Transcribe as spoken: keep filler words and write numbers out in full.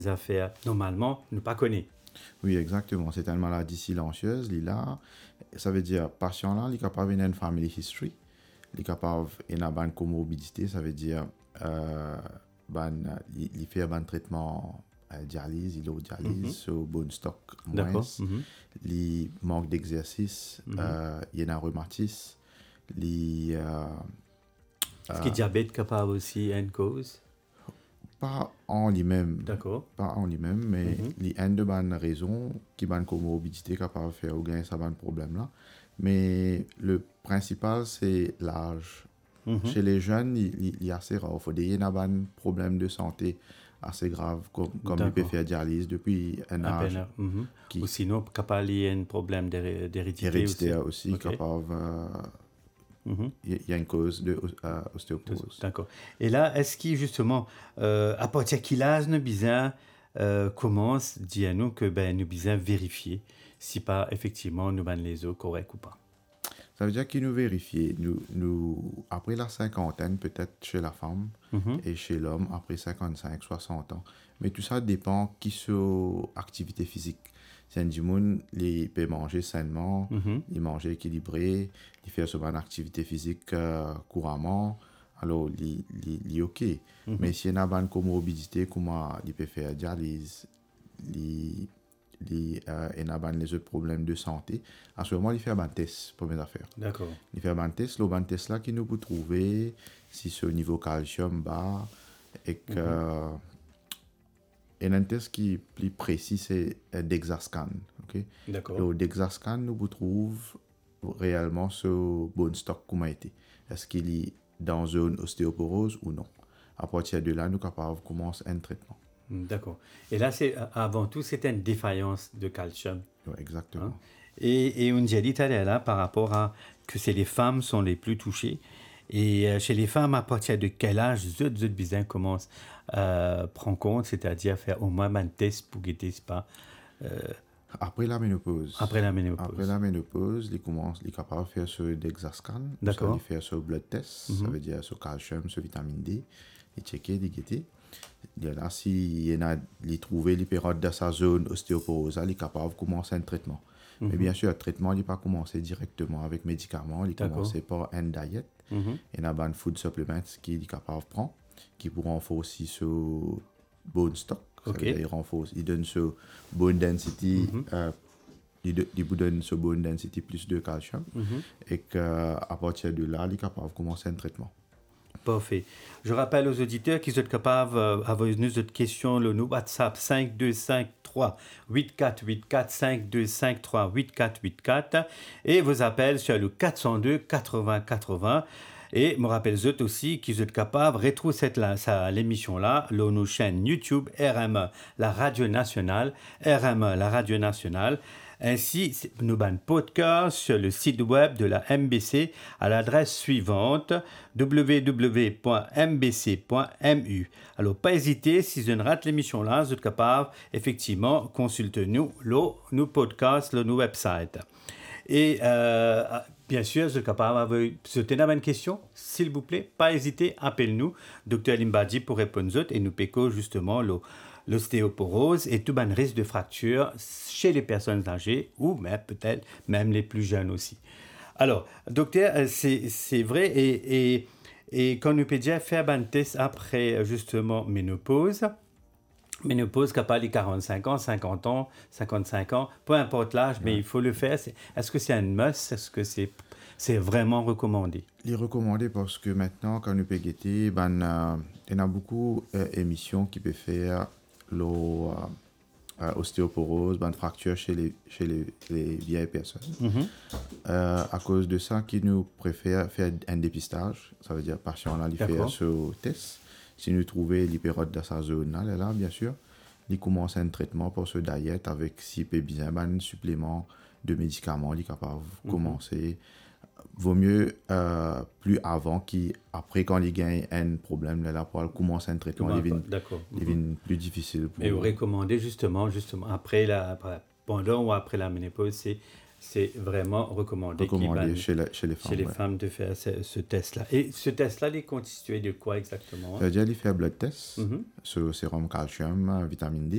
affaires, normalement, nous pas connaît. Oui, exactement. C'est une maladie silencieuse. Il là, ça veut dire patient là, il est capable d'une family history, il est capable d'une bonne comorbidité, ça veut dire euh, ban, il, il fait un traitement euh, dialyse, il a dialyse, Mm-hmm. sur bon stock moins, D'accord. Mm-hmm. il manque d'exercice, Mm-hmm. euh, il y a un rhumatisme, il euh, Est-ce que le diabète capable aussi une cause? pas en lui-même, D'accord. pas en lui-même, mais Mhm. il y a une de bonnes raisons qui bonne comorbidité capable de faire ou gagner ça bon problème là. Mais le principal c'est l'âge. Mhm. Chez les jeunes, il, il, il est assez rare. Il faut des un problème de santé assez grave comme comme il peut D'accord. faire dialyse depuis un À âge peine. Mhm. qui Ou sinon, capable il y a un problème d'hé- d'hérédité héréditaire aussi. aussi, Ok. capable euh, Mhm. il y a une cause de euh, ostéoporose. D'accord. Et là, est-ce qu'il justement, euh, à partir de quel âge nous besoin euh, commence, dit à nous que ben nous besoin vérifier si pas effectivement nous ban les os corrects ou pas. Ça veut dire qu'il nous vérifie. Nous, nous, après la cinquantaine, peut-être chez la femme, Mhm. et chez l'homme, après cinquante-cinq, soixante ans. Mais tout ça dépend qui sont activité physique. Si un monde, il peut manger sainement, Mhm. il mange équilibré, il fait souvent une activité physique euh, couramment, alors il, il, il est OK. Mhm. Mais s'il y a une comorbidité, comment il peut faire dialyse, il il euh, y a les autres problèmes de santé, à ce moment, il fait un test pour mes affaires. D'accord. Il fait un test, le ban test là qui nous peut trouver si ce niveau calcium bas et que Mhm. et un test qui est plus précis c'est un DEXA-scan, ok. D'accord. Le DEXA-scan nous peut trouver réellement ce bon stock comment été. Est-ce qu'il est dans zone ostéoporose ou non. À partir de là, nous sommes capables de commencer un traitement. D'accord. Et là, c'est avant tout, c'était une défaillance de calcium. Ouais, exactement. Hein? Et, et on dit tout à l'heure là par rapport à que c'est les femmes sont les plus touchées. Et euh, chez les femmes, à partir de quel âge zut zut bizarre commence à prendre compte, c'est-à-dire faire au moins un test pour guetter c'est pas euh, Après la ménopause. après la ménopause. Après la ménopause, il commence, il est capable de faire ce DEXA-scan. D'accord. Il fait ce blood test, Mhm. ça veut dire ce calcium, ce vitamine D. Il checker, il guetter. Il là, si il a il trouvé les périodes de sa zone ostéoporose, il est capable de commencer un traitement. Mhm. Mais bien sûr, le traitement, il n'est pas commencé directement avec médicaments, il D'accord. commence par un diet. Mhm. Il y a un food supplement qui est capable de prendre, qui pourra renforcer ce bone stock. Ça Ok. veut dire il renforce, il donne ce bone density, Mhm. euh, il, de- il vous donne ce bone density plus de calcium. Mhm. Et qu'à partir de là, il est capable de commencer un traitement. Parfait. Je rappelle aux auditeurs qu'ils sont capables d'avoir une autre question, le nous WhatsApp cinq deux cinq trois huit quatre huit quatre cinq deux cinq trois huit quatre huit quatre et vos appels sur le quatre cent deux quatre-vingts quatre-vingts. Et me rappelle eux aussi qu'ils sont capables de retrouver cette là, ça, l'émission là, sur nos chaînes YouTube R M E, la radio nationale, R M E, la radio nationale. Ainsi, nous ban podcast sur le site web de la M B C à l'adresse suivante w w w point m b c point m u. Alors, pas hésiter, si vous rate l'émission là, vous êtes capable, effectivement, consultez-nous, le nous podcast, le nous website. Et euh, bien sûr, vous êtes capable de vous avez une question, s'il vous plaît, pas hésiter, appelez-nous, docteur Limbadi pour répondre et nous péco justement le l'ostéoporose et tout un risque de fracture chez les personnes âgées ou même peut-être même les plus jeunes aussi. Alors, docteur, c'est, c'est vrai et, et, et quand nous pouvons faire un test après justement ménopause, ménopause capable de quarante-cinq ans, cinquante ans, cinquante-cinq ans, peu importe l'âge, mais il faut le faire. C'est, est-ce que c'est un must? Est-ce que c'est, c'est vraiment recommandé? Il est recommandé parce que maintenant, quand nous pouvons guetter, ben, euh, il y a beaucoup d'émissions qui peuvent faire l'ostéoporose, ben, fracture chez les, chez les, les vieilles personnes. Mm-hmm. Euh, à cause de ça, qui nous préfère faire un dépistage, ça veut dire patient là, il fait ce test. Si nous trouvons l'hypérode dans sa zone là, là, bien sûr, il commence un traitement pour ce diète avec si peut bien un supplément de médicaments, il est capable de mm-hmm. commencer. Vaut mieux euh, plus avant qu'après quand il gagne un problème là, là pour commencer un traitement, il devient mm-hmm. plus difficile. Pour Et vous recommandez justement, justement après la, pendant ou après la ménopause, c'est c'est vraiment recommandé, recommandé chez, la, chez les femmes, chez les ouais. femmes de faire ce, ce test-là. Et ce test-là, il est constitué de quoi exactement? Ça veut dire qu'il fait un blood test, mm-hmm. sur sérum calcium, vitamine D.